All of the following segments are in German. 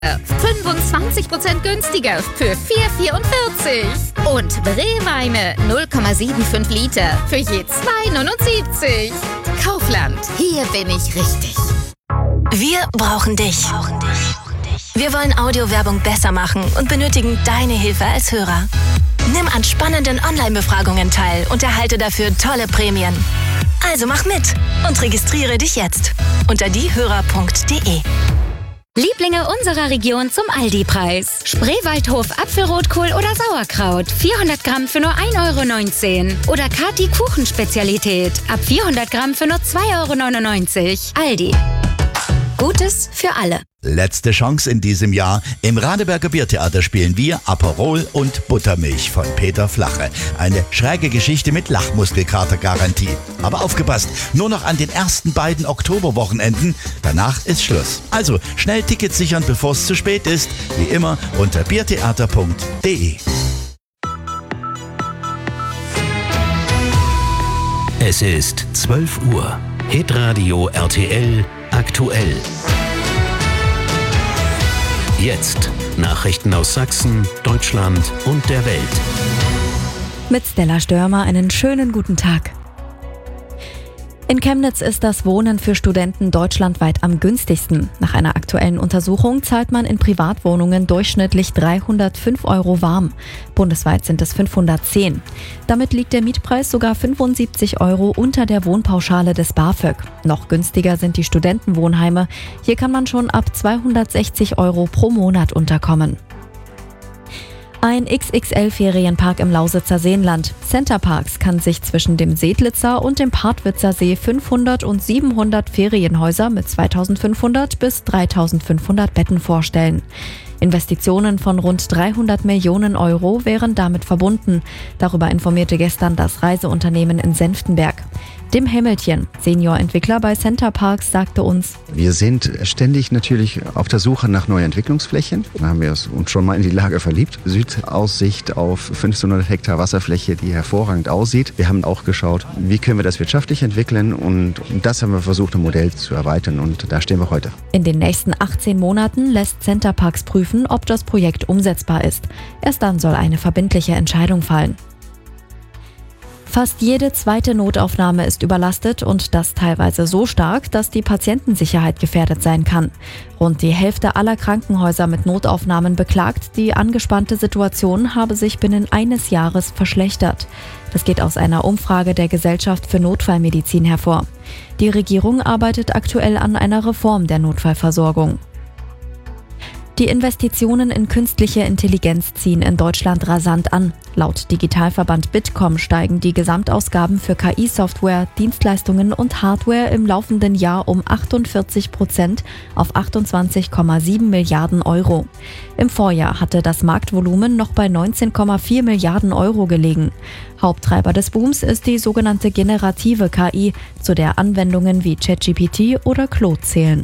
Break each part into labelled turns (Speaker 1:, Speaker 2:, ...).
Speaker 1: 25% günstiger für 4,44. Und Brewweine 0,75 Liter für je 2,79. Kaufland, hier bin ich richtig.
Speaker 2: Wir brauchen dich. Wir wollen Audiowerbung besser machen und benötigen deine Hilfe als Hörer. Nimm an spannenden Online-Befragungen teil und erhalte dafür tolle Prämien. Also mach mit und registriere dich jetzt unter diehörer.de.
Speaker 3: Lieblinge unserer Region zum Aldi-Preis. Spreewaldhof Apfelrotkohl oder Sauerkraut. 400 Gramm für nur 1,19 €. Oder Kati Kuchenspezialität. Ab 400 Gramm für nur 2,99 €. Aldi. Gutes für alle.
Speaker 4: Letzte Chance in diesem Jahr. Im Radeberger Biertheater spielen wir Aperol und Buttermilch von Peter Flache. Eine schräge Geschichte mit Lachmuskelkater-Garantie. Aber aufgepasst, nur noch an den ersten beiden Oktoberwochenenden. Danach ist Schluss. Also schnell Tickets sichern, bevor es zu spät ist. Wie immer unter biertheater.de.
Speaker 5: Es ist 12 Uhr. Hitradio RTL aktuell. Jetzt Nachrichten aus Sachsen, Deutschland und der Welt.
Speaker 6: Mit Stella Störmer einen schönen guten Tag. In Chemnitz ist das Wohnen für Studenten deutschlandweit am günstigsten. Nach einer aktuellen Untersuchung zahlt man in Privatwohnungen durchschnittlich 305 € warm. Bundesweit sind es 510. Damit liegt der Mietpreis sogar 75 € unter der Wohnpauschale des BAföG. Noch günstiger sind die Studentenwohnheime. Hier kann man schon ab 260 € pro Monat unterkommen. Ein XXL-Ferienpark im Lausitzer Seenland. Centerparks kann sich zwischen dem Seedlitzer und dem Partwitzer See 500 und 700 Ferienhäuser mit 2500 bis 3500 Betten vorstellen. Investitionen von rund 300 Millionen € wären damit verbunden. Darüber informierte gestern das Reiseunternehmen in Senftenberg. Tim Himmelchen, Senior-Entwickler bei Centerparks, sagte uns:
Speaker 7: Wir sind ständig natürlich auf der Suche nach neuen Entwicklungsflächen. Da haben wir uns schon mal in die Lage verliebt. Südaussicht auf 1500 Hektar Wasserfläche, die hervorragend aussieht. Wir haben auch geschaut, wie können wir das wirtschaftlich entwickeln, und das haben wir versucht, im Modell zu erweitern, und da stehen wir heute.
Speaker 6: In den nächsten 18 Monaten lässt Centerparks prüfen, ob das Projekt umsetzbar ist. Erst dann soll eine verbindliche Entscheidung fallen. Fast jede zweite Notaufnahme ist überlastet, und das teilweise so stark, dass die Patientensicherheit gefährdet sein kann. Rund die Hälfte aller Krankenhäuser mit Notaufnahmen beklagt, die angespannte Situation habe sich binnen eines Jahres verschlechtert. Das geht aus einer Umfrage der Gesellschaft für Notfallmedizin hervor. Die Regierung arbeitet aktuell an einer Reform der Notfallversorgung. Die Investitionen in künstliche Intelligenz ziehen in Deutschland rasant an. Laut Digitalverband Bitkom steigen die Gesamtausgaben für KI-Software, Dienstleistungen und Hardware im laufenden Jahr um 48% auf 28,7 Milliarden €. Im Vorjahr hatte das Marktvolumen noch bei 19,4 Milliarden € gelegen. Haupttreiber des Booms ist die sogenannte generative KI, zu der Anwendungen wie ChatGPT oder Claude zählen.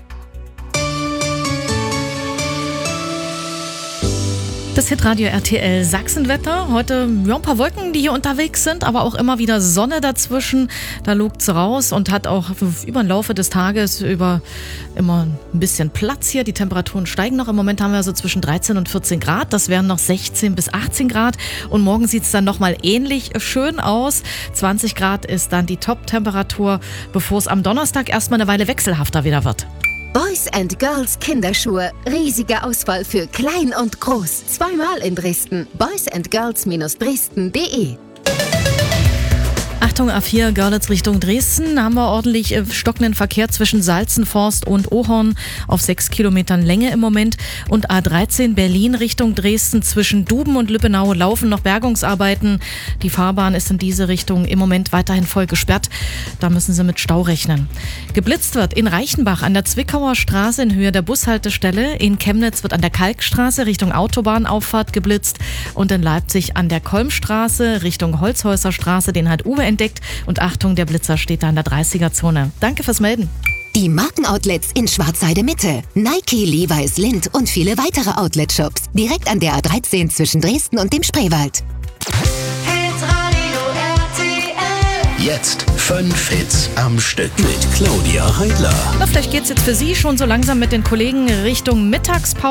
Speaker 8: Das Hitradio RTL Sachsenwetter. Heute ein paar Wolken, die hier unterwegs sind, aber auch immer wieder Sonne dazwischen. Da lugt's raus und hat auch über den Laufe des Tages immer ein bisschen Platz hier. Die Temperaturen steigen noch. Im Moment haben wir so zwischen 13 und 14 Grad. Das wären noch 16 bis 18 Grad. Und morgen sieht's dann nochmal ähnlich schön aus. 20 Grad ist dann die Top-Temperatur, bevor es am Donnerstag erstmal eine Weile wechselhafter wieder wird.
Speaker 1: Boys & Girls Kinderschuhe. Riesige Auswahl für klein und groß. Zweimal in Dresden. boysandgirls-dresden.de.
Speaker 8: Achtung, A4 Görlitz Richtung Dresden. Da haben wir ordentlich stockenden Verkehr zwischen Salzenforst und Ohorn auf 6 Kilometern Länge im Moment. Und A13 Berlin Richtung Dresden zwischen Duben und Lübbenau laufen noch Bergungsarbeiten. Die Fahrbahn ist in diese Richtung im Moment weiterhin voll gesperrt. Da müssen Sie mit Stau rechnen. Geblitzt wird in Reichenbach an der Zwickauer Straße in Höhe der Bushaltestelle. In Chemnitz wird an der Kalkstraße Richtung Autobahnauffahrt geblitzt. Und in Leipzig an der Kolmstraße Richtung Holzhäuser Straße. Den hat Uwe entdeckt. Und Achtung, der Blitzer steht da in der 30er-Zone. Danke fürs Melden.
Speaker 9: Die Markenoutlets in Schwarzheide Mitte. Nike, Levi's, Lindt und viele weitere Outlet-Shops. Direkt an der A13 zwischen Dresden und dem Spreewald.
Speaker 5: Jetzt 5 Hits am Stück mit Claudia Heidler.
Speaker 8: Na, vielleicht geht's jetzt für Sie schon so langsam mit den Kollegen Richtung Mittagspause.